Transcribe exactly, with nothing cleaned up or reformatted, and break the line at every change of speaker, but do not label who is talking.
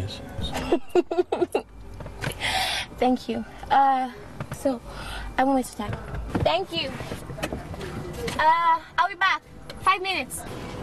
nice.
Thank you. Uh, so, I won't waste your time. Thank you. Uh, I'll be back. Five minutes.